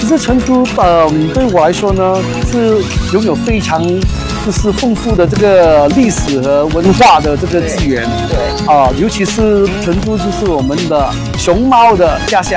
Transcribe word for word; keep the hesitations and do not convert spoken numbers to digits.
实成都，呃，对我来说呢，是拥有非常就是丰富的这个历史和文化的这个资源。 对， 啊、尤其是成都就是我们的熊猫的家乡。